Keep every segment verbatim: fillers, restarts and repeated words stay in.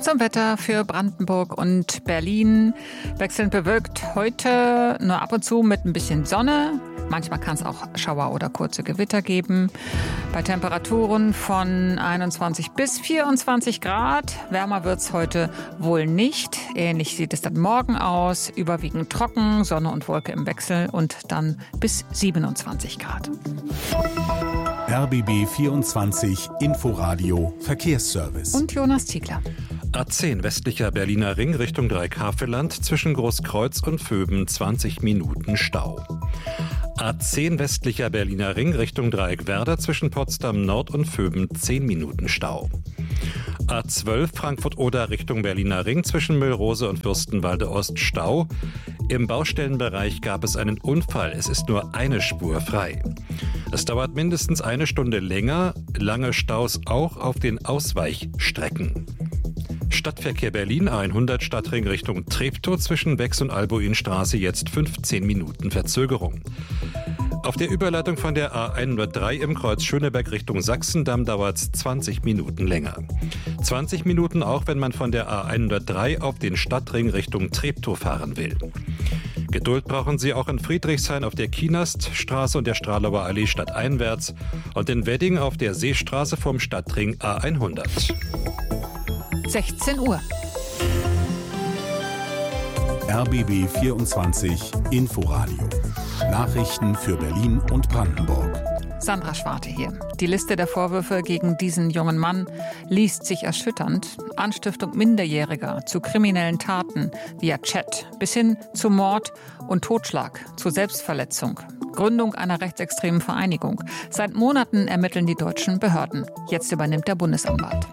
Zum Wetter für Brandenburg und Berlin. Wechselnd bewölkt heute nur ab und zu mit ein bisschen Sonne. Manchmal kann es auch Schauer oder kurze Gewitter geben. Bei Temperaturen von einundzwanzig bis vierundzwanzig Grad. Wärmer wird es heute wohl nicht. Ähnlich sieht es dann morgen aus. Überwiegend trocken, Sonne und Wolke im Wechsel und dann bis siebenundzwanzig Grad. R B B vierundzwanzig Inforadio Verkehrsservice. Und Jonas Ziegler. A zehn westlicher Berliner Ring Richtung Dreieckhavelland zwischen Großkreuz und Vöben zwanzig Minuten Stau. A zehn westlicher Berliner Ring Richtung Dreieckwerder zwischen Potsdam Nord und Vöben zehn Minuten Stau. A zwölf Frankfurt-Oder Richtung Berliner Ring zwischen Müllrose und Fürstenwalde Ost Stau. Im Baustellenbereich gab es einen Unfall. Es ist nur eine Spur frei. Es dauert mindestens eine Stunde länger. Lange Staus auch auf den Ausweichstrecken. Stadtverkehr Berlin A hundert Stadtring Richtung Treptow zwischen Wex und Albuinstraße jetzt fünfzehn Minuten Verzögerung. Auf der Überleitung von der A hundertdrei im Kreuz Schöneberg Richtung Sachsendamm dauert es zwanzig Minuten länger. zwanzig Minuten auch, wenn man von der A hundertdrei auf den Stadtring Richtung Treptow fahren will. Geduld brauchen Sie auch in Friedrichshain auf der Kienaststraße und der Stralauer Allee stadteinwärts und in Wedding auf der Seestraße vom Stadtring A hundert. sechzehn Uhr. R B B vierundzwanzig Inforadio. Nachrichten für Berlin und Brandenburg. Sandra Schwarte hier. Die Liste der Vorwürfe gegen diesen jungen Mann liest sich erschütternd. Anstiftung Minderjähriger zu kriminellen Taten via Chat bis hin zu Mord und Totschlag, zu Selbstverletzung. Gründung einer rechtsextremen Vereinigung. Seit Monaten ermitteln die deutschen Behörden. Jetzt übernimmt der Bundesanwalt.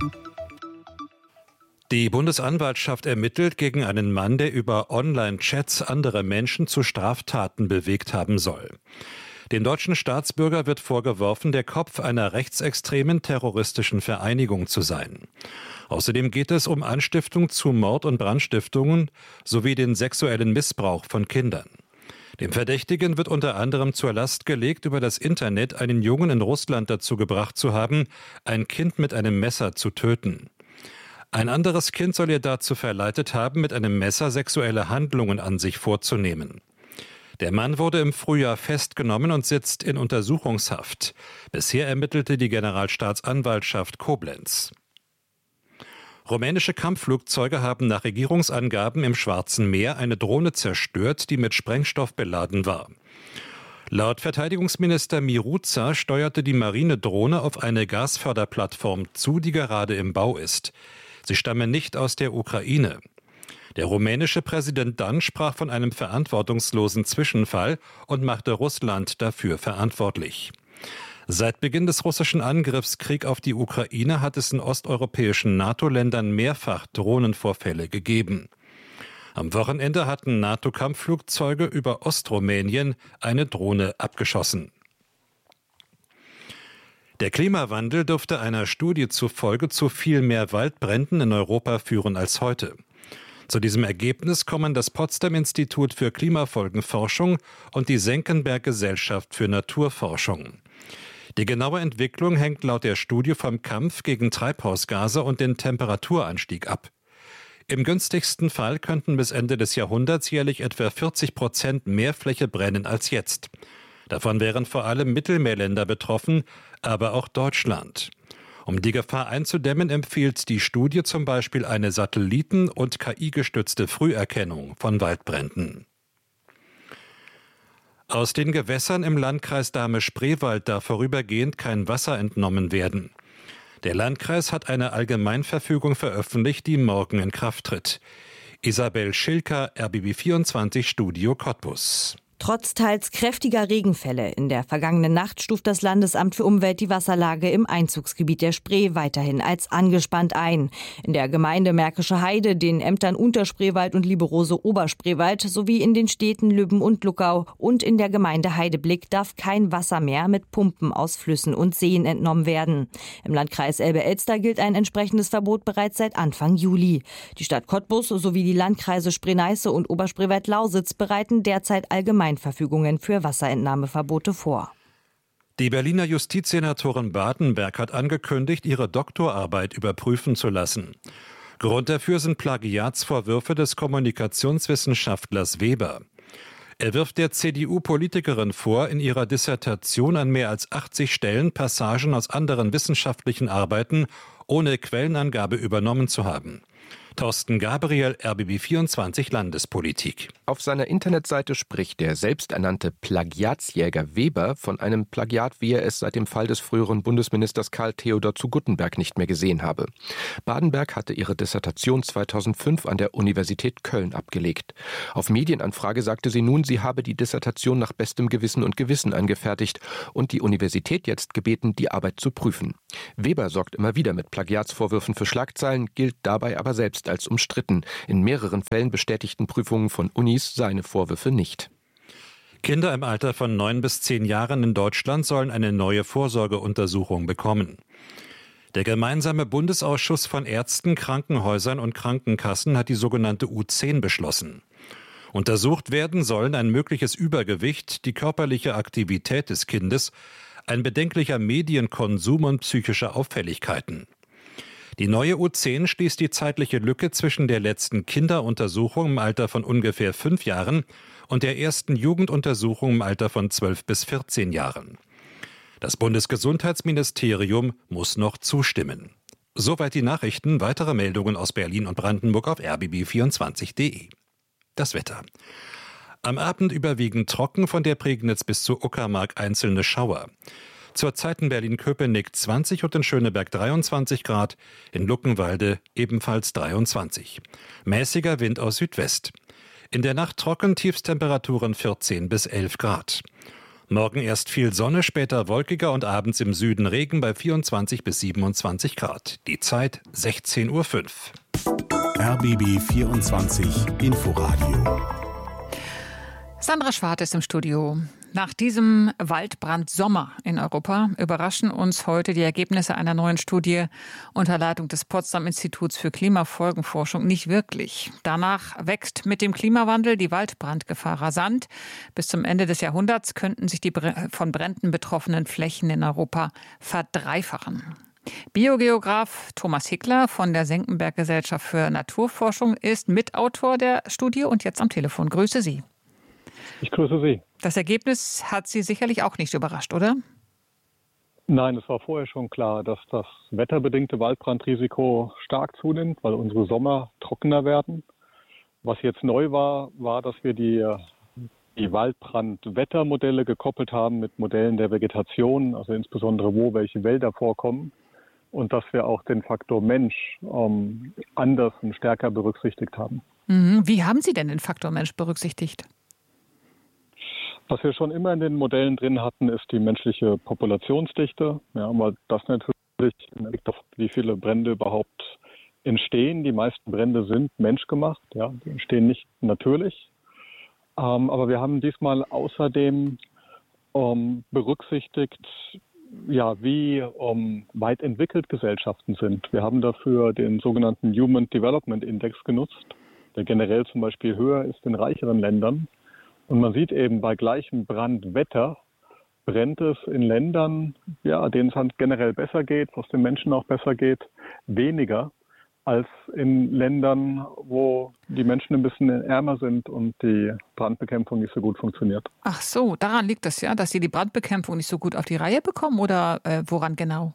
Die Bundesanwaltschaft ermittelt gegen einen Mann, der über Online-Chats andere Menschen zu Straftaten bewegt haben soll. Dem deutschen Staatsbürger wird vorgeworfen, der Kopf einer rechtsextremen terroristischen Vereinigung zu sein. Außerdem geht es um Anstiftung zu Mord- und Brandstiftungen sowie den sexuellen Missbrauch von Kindern. Dem Verdächtigen wird unter anderem zur Last gelegt, über das Internet einen Jungen in Russland dazu gebracht zu haben, ein Kind mit einem Messer zu töten. Ein anderes Kind soll er dazu verleitet haben, mit einem Messer sexuelle Handlungen an sich vorzunehmen. Der Mann wurde im Frühjahr festgenommen und sitzt in Untersuchungshaft. Bisher ermittelte die Generalstaatsanwaltschaft Koblenz. Rumänische Kampfflugzeuge haben nach Regierungsangaben im Schwarzen Meer eine Drohne zerstört, die mit Sprengstoff beladen war. Laut Verteidigungsminister Miruța steuerte die Marinedrohne auf eine Gasförderplattform zu, die gerade im Bau ist. Sie stammen nicht aus der Ukraine. Der rumänische Präsident dann sprach von einem verantwortungslosen Zwischenfall und machte Russland dafür verantwortlich. Seit Beginn des russischen Angriffskriegs auf die Ukraine hat es in osteuropäischen NATO-Ländern mehrfach Drohnenvorfälle gegeben. Am Wochenende hatten NATO-Kampfflugzeuge über Ostrumänien eine Drohne abgeschossen. Der Klimawandel dürfte einer Studie zufolge zu viel mehr Waldbränden in Europa führen als heute. Zu diesem Ergebnis kommen das Potsdam-Institut für Klimafolgenforschung und die Senckenberg-Gesellschaft für Naturforschung. Die genaue Entwicklung hängt laut der Studie vom Kampf gegen Treibhausgase und den Temperaturanstieg ab. Im günstigsten Fall könnten bis Ende des Jahrhunderts jährlich etwa vierzig Prozent mehr Fläche brennen als jetzt. Davon wären vor allem Mittelmeerländer betroffen, aber auch Deutschland. Um die Gefahr einzudämmen, empfiehlt die Studie zum Beispiel eine Satelliten- und K I-gestützte Früherkennung von Waldbränden. Aus den Gewässern im Landkreis Dahme-Spreewald darf vorübergehend kein Wasser entnommen werden. Der Landkreis hat eine Allgemeinverfügung veröffentlicht, die morgen in Kraft tritt. Isabel Schilker, R B B vierundzwanzig Studio Cottbus. Trotz teils kräftiger Regenfälle in der vergangenen Nacht stuft das Landesamt für Umwelt die Wasserlage im Einzugsgebiet der Spree weiterhin als angespannt ein. In der Gemeinde Märkische Heide, den Ämtern Unterspreewald und Liberose Oberspreewald sowie in den Städten Lübben und Luckau und in der Gemeinde Heideblick darf kein Wasser mehr mit Pumpen aus Flüssen und Seen entnommen werden. Im Landkreis Elbe-Elster gilt ein entsprechendes Verbot bereits seit Anfang Juli. Die Stadt Cottbus sowie die Landkreise Spree-Neiße und Oberspreewald-Lausitz bereiten derzeit allgemein Verfügungen für Wasserentnahmeverbote vor. Die Berliner Justizsenatorin Bartenberg hat angekündigt, ihre Doktorarbeit überprüfen zu lassen. Grund dafür sind Plagiatsvorwürfe des Kommunikationswissenschaftlers Weber. Er wirft der C D U-Politikerin vor, in ihrer Dissertation an mehr als achtzig Stellen Passagen aus anderen wissenschaftlichen Arbeiten ohne Quellenangabe übernommen zu haben. Thorsten Gabriel, R B B vierundzwanzig Landespolitik. Auf seiner Internetseite spricht der selbsternannte Plagiatsjäger Weber von einem Plagiat, wie er es seit dem Fall des früheren Bundesministers Karl Theodor zu Guttenberg nicht mehr gesehen habe. Badenberg hatte ihre Dissertation zweitausendfünf an der Universität Köln abgelegt. Auf Medienanfrage sagte sie nun, sie habe die Dissertation nach bestem Gewissen und Gewissen angefertigt und die Universität jetzt gebeten, die Arbeit zu prüfen. Weber sorgt immer wieder mit Plagiatsvorwürfen für Schlagzeilen, gilt dabei aber selbst als umstritten. In mehreren Fällen bestätigten Prüfungen von Unis seine Vorwürfe nicht. Kinder im Alter von neun bis zehn Jahren in Deutschland sollen eine neue Vorsorgeuntersuchung bekommen. Der gemeinsame Bundesausschuss von Ärzten, Krankenhäusern und Krankenkassen hat die sogenannte U zehn beschlossen. Untersucht werden sollen ein mögliches Übergewicht, die körperliche Aktivität des Kindes, ein bedenklicher Medienkonsum und psychische Auffälligkeiten. Die neue U zehn schließt die zeitliche Lücke zwischen der letzten Kinderuntersuchung im Alter von ungefähr fünf Jahren und der ersten Jugenduntersuchung im Alter von zwölf bis vierzehn Jahren. Das Bundesgesundheitsministerium muss noch zustimmen. Soweit die Nachrichten. Weitere Meldungen aus Berlin und Brandenburg auf r b b vierundzwanzig punkt d e. Das Wetter. Am Abend überwiegend trocken, von der Prignitz bis zur Uckermark einzelne Schauer. Zurzeit in Berlin-Köpenick zwanzig und in Schöneberg dreiundzwanzig Grad, in Luckenwalde ebenfalls dreiundzwanzig. Mäßiger Wind aus Südwest. In der Nacht trocken, Tiefstemperaturen vierzehn bis elf Grad. Morgen erst viel Sonne, später wolkiger und abends im Süden Regen bei vierundzwanzig bis siebenundzwanzig Grad. Die Zeit sechzehn Uhr fünf. R B B vierundzwanzig Inforadio. Sandra Schwarz ist im Studio. Nach diesem Waldbrand-Sommer in Europa überraschen uns heute die Ergebnisse einer neuen Studie unter Leitung des Potsdam-Instituts für Klimafolgenforschung nicht wirklich. Danach wächst mit dem Klimawandel die Waldbrandgefahr rasant. Bis zum Ende des Jahrhunderts könnten sich die von Bränden betroffenen Flächen in Europa verdreifachen. Biogeograf Thomas Hickler von der Senckenberg-Gesellschaft für Naturforschung ist Mitautor der Studie und jetzt am Telefon. Grüße Sie. Ich grüße Sie. Das Ergebnis hat Sie sicherlich auch nicht überrascht, oder? Nein, es war vorher schon klar, dass das wetterbedingte Waldbrandrisiko stark zunimmt, weil unsere Sommer trockener werden. Was jetzt neu war, war, dass wir die, die Waldbrandwettermodelle gekoppelt haben mit Modellen der Vegetation, also insbesondere wo welche Wälder vorkommen. Und dass wir auch den Faktor Mensch ähm, anders und stärker berücksichtigt haben. Mhm. Wie haben Sie denn den Faktor Mensch berücksichtigt? Was wir schon immer in den Modellen drin hatten, ist die menschliche Populationsdichte. Ja, weil das natürlich liegt auf, wie viele Brände überhaupt entstehen. Die meisten Brände sind menschgemacht, ja, die entstehen nicht natürlich. Ähm, aber wir haben diesmal außerdem ähm, berücksichtigt, ja, wie ähm, weit entwickelt Gesellschaften sind. Wir haben dafür den sogenannten Human Development Index genutzt, der generell zum Beispiel höher ist in reicheren Ländern. Und man sieht eben, bei gleichem Brandwetter brennt es in Ländern, ja, denen es halt generell besser geht, wo es den Menschen auch besser geht, weniger als in Ländern, wo die Menschen ein bisschen ärmer sind und die Brandbekämpfung nicht so gut funktioniert. Ach so, daran liegt es ja, dass Sie die Brandbekämpfung nicht so gut auf die Reihe bekommen oder äh, woran genau?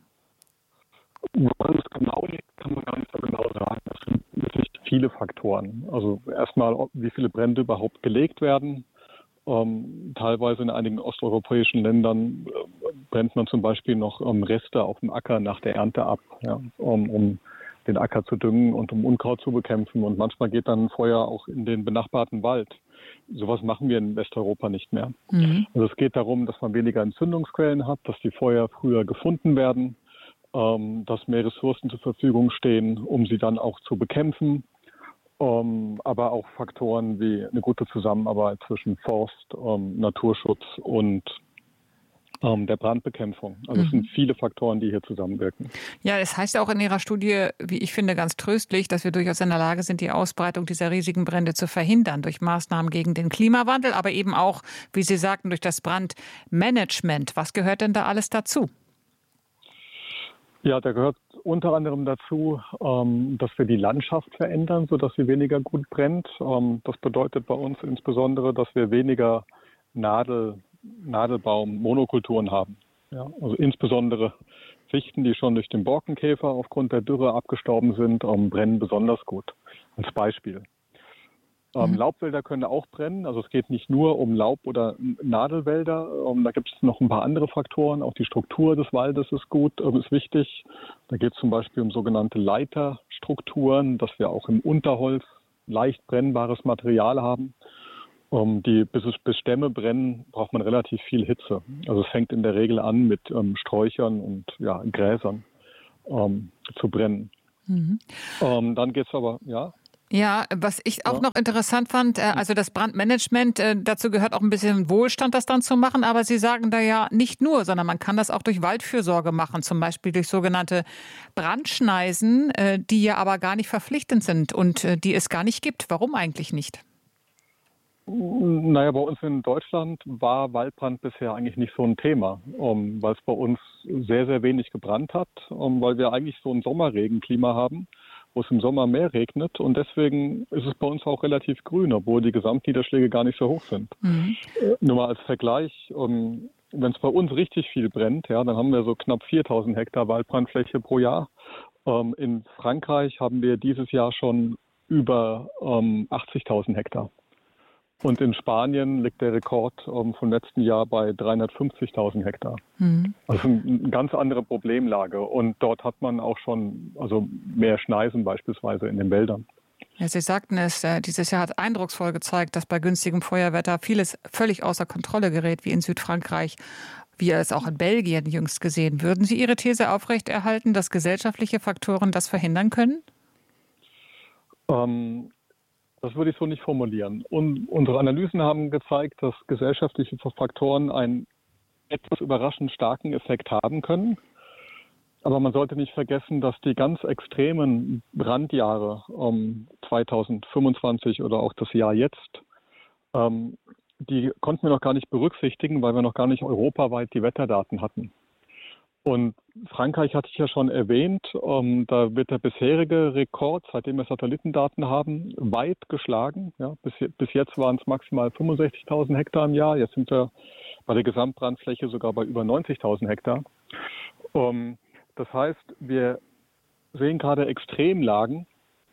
Woran es genau liegt, kann man gar nicht so genau sagen. Das sind wirklich viele Faktoren. Also erstmal, wie viele Brände überhaupt gelegt werden. Ähm, teilweise in einigen osteuropäischen Ländern äh, brennt man zum Beispiel noch ähm, Reste auf dem Acker nach der Ernte ab, ja, um, um den Acker zu düngen und um Unkraut zu bekämpfen. Und manchmal geht dann Feuer auch in den benachbarten Wald. Sowas machen wir in Westeuropa nicht mehr. Mhm. Also es geht darum, dass man weniger Entzündungsquellen hat, dass die Feuer früher gefunden werden, ähm, dass mehr Ressourcen zur Verfügung stehen, um sie dann auch zu bekämpfen. Um, aber auch Faktoren wie eine gute Zusammenarbeit zwischen Forst, um, Naturschutz und um, der Brandbekämpfung. Also es mhm. sind viele Faktoren, die hier zusammenwirken. Ja, es heißt ja auch in Ihrer Studie, wie ich finde, ganz tröstlich, dass wir durchaus in der Lage sind, die Ausbreitung dieser riesigen Brände zu verhindern durch Maßnahmen gegen den Klimawandel, aber eben auch, wie Sie sagten, durch das Brandmanagement. Was gehört denn da alles dazu? Ja, da gehört unter anderem dazu, ähm, dass wir die Landschaft verändern, sodass sie weniger gut brennt. Ähm, das bedeutet bei uns insbesondere, dass wir weniger Nadel, Nadelbaum-Monokulturen haben. Ja, also insbesondere Fichten, die schon durch den Borkenkäfer aufgrund der Dürre abgestorben sind, ähm, brennen besonders gut. Als Beispiel. Ähm, mhm. Laubwälder können auch brennen. Also es geht nicht nur um Laub- oder Nadelwälder. Ähm, da gibt es noch ein paar andere Faktoren. Auch die Struktur des Waldes ist gut, ähm, ist wichtig. Da geht es zum Beispiel um sogenannte Leiterstrukturen, dass wir auch im Unterholz leicht brennbares Material haben. Ähm, die, bis, es, bis Stämme brennen, braucht man relativ viel Hitze. Also es fängt in der Regel an mit ähm, Sträuchern und ja, Gräsern ähm, zu brennen. Mhm. Ähm, dann geht es aber, ja. Ja, was ich auch ja. noch interessant fand, also das Brandmanagement, dazu gehört auch ein bisschen Wohlstand, das dann zu machen, aber Sie sagen da ja nicht nur, sondern man kann das auch durch Waldfürsorge machen, zum Beispiel durch sogenannte Brandschneisen, die ja aber gar nicht verpflichtend sind und die es gar nicht gibt. Warum eigentlich nicht? Naja, bei uns in Deutschland war Waldbrand bisher eigentlich nicht so ein Thema, um, weil es bei uns sehr, sehr wenig gebrannt hat, um, weil wir eigentlich so ein Sommerregenklima haben, wo es im Sommer mehr regnet und deswegen ist es bei uns auch relativ grün, obwohl die Gesamtniederschläge gar nicht so hoch sind. Mhm. Nur mal als Vergleich, um, wenn es bei uns richtig viel brennt, ja, dann haben wir so knapp viertausend Hektar Waldbrandfläche pro Jahr. Um, in Frankreich haben wir dieses Jahr schon über um, achtzigtausend Hektar. Und in Spanien liegt der Rekord um, vom letzten Jahr bei dreihundertfünfzigtausend Hektar. Mhm. Also eine ganz andere Problemlage. Und dort hat man auch schon also mehr Schneisen beispielsweise in den Wäldern. Ja, Sie sagten es, dieses Jahr hat eindrucksvoll gezeigt, dass bei günstigem Feuerwetter vieles völlig außer Kontrolle gerät, wie in Südfrankreich, wie es auch in Belgien jüngst gesehen. Würden Sie Ihre These aufrechterhalten, dass gesellschaftliche Faktoren das verhindern können? Ähm... Das würde ich so nicht formulieren. Und unsere Analysen haben gezeigt, dass gesellschaftliche Faktoren einen etwas überraschend starken Effekt haben können. Aber man sollte nicht vergessen, dass die ganz extremen Brandjahre um zweitausendfünfundzwanzig oder auch das Jahr jetzt, ähm, die konnten wir noch gar nicht berücksichtigen, weil wir noch gar nicht europaweit die Wetterdaten hatten. Und Frankreich hatte ich ja schon erwähnt, ähm, da wird der bisherige Rekord, seitdem wir Satellitendaten haben, weit geschlagen. Ja, bis, bis jetzt waren es maximal fünfundsechzigtausend Hektar im Jahr, jetzt sind wir bei der Gesamtbrandfläche sogar bei über neunzigtausend Hektar. Ähm, das heißt, wir sehen gerade Extremlagen,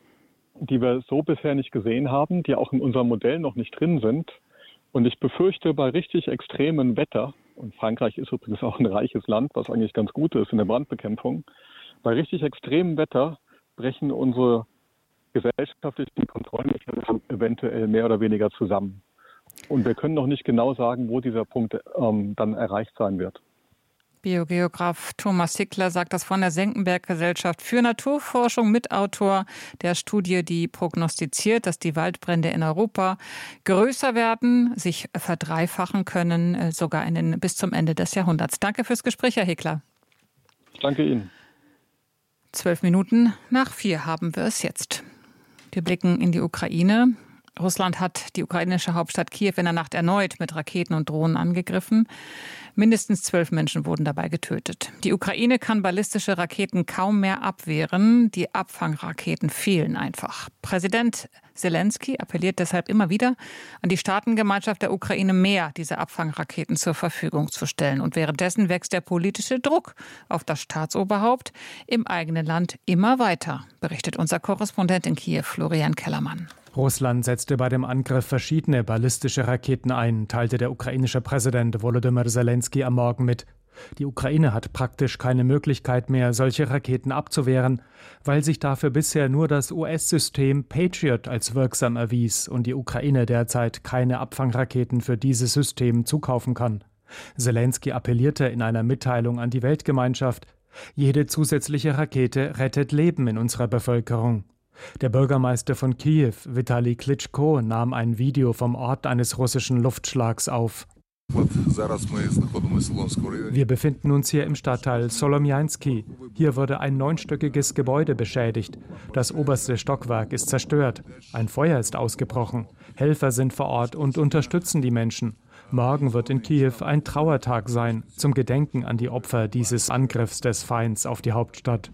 die wir so bisher nicht gesehen haben, die auch in unserem Modell noch nicht drin sind. Und ich befürchte, bei richtig extremem Wetter, und Frankreich ist übrigens auch ein reiches Land, was eigentlich ganz gut ist in der Brandbekämpfung, bei richtig extremem Wetter brechen unsere gesellschaftlichen Kontrollmechanismen eventuell mehr oder weniger zusammen. Und wir können noch nicht genau sagen, wo dieser Punkt ähm, dann erreicht sein wird. Biogeograf Thomas Hickler sagt das von der Senckenberg-Gesellschaft für Naturforschung, Mitautor der Studie, die prognostiziert, dass die Waldbrände in Europa größer werden, sich verdreifachen können, sogar in den, bis zum Ende des Jahrhunderts. Danke fürs Gespräch, Herr Hickler. Danke Ihnen. Zwölf Minuten nach vier haben wir es jetzt. Wir blicken in die Ukraine. Russland hat die ukrainische Hauptstadt Kiew in der Nacht erneut mit Raketen und Drohnen angegriffen. Mindestens zwölf Menschen wurden dabei getötet. Die Ukraine kann ballistische Raketen kaum mehr abwehren. Die Abfangraketen fehlen einfach. Präsident Zelensky appelliert deshalb immer wieder an die Staatengemeinschaft der Ukraine, mehr dieser Abfangraketen zur Verfügung zu stellen. Und währenddessen wächst der politische Druck auf das Staatsoberhaupt im eigenen Land immer weiter, berichtet unser Korrespondent in Kiew, Florian Kellermann. Russland setzte bei dem Angriff verschiedene ballistische Raketen ein, teilte der ukrainische Präsident Volodymyr Zelensky am Morgen mit. Die Ukraine hat praktisch keine Möglichkeit mehr, solche Raketen abzuwehren, weil sich dafür bisher nur das U S-System Patriot als wirksam erwies und die Ukraine derzeit keine Abfangraketen für dieses System zukaufen kann. Zelensky appellierte in einer Mitteilung an die Weltgemeinschaft: Jede zusätzliche Rakete rettet Leben in unserer Bevölkerung. Der Bürgermeister von Kiew, Vitali Klitschko, nahm ein Video vom Ort eines russischen Luftschlags auf. Wir befinden uns hier im Stadtteil Solomjansky. Hier wurde ein neunstöckiges Gebäude beschädigt. Das oberste Stockwerk ist zerstört. Ein Feuer ist ausgebrochen. Helfer sind vor Ort und unterstützen die Menschen. Morgen wird in Kiew ein Trauertag sein, zum Gedenken an die Opfer dieses Angriffs des Feinds auf die Hauptstadt.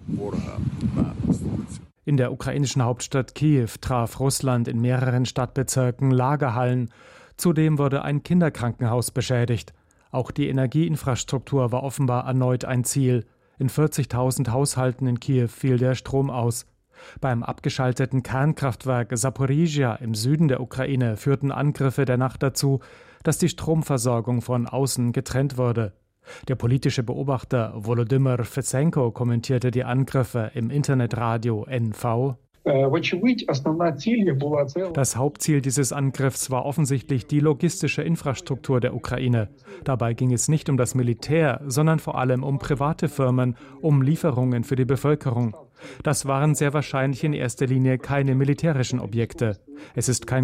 In der ukrainischen Hauptstadt Kiew traf Russland in mehreren Stadtbezirken Lagerhallen. Zudem wurde ein Kinderkrankenhaus beschädigt. Auch die Energieinfrastruktur war offenbar erneut ein Ziel. In vierzigtausend Haushalten in Kiew fiel der Strom aus. Beim abgeschalteten Kernkraftwerk Saporizhia im Süden der Ukraine führten Angriffe der Nacht dazu, dass die Stromversorgung von außen getrennt wurde. Der politische Beobachter Volodymyr Fesenko kommentierte die Angriffe im Internetradio N V. Das Hauptziel dieses Angriffs war offensichtlich die logistische Infrastruktur der Ukraine. Dabei ging es nicht um das Militär, sondern vor allem um private Firmen, um Lieferungen für die Bevölkerung. Das waren sehr wahrscheinlich in erster Linie keine militärischen Objekte. Es ist kein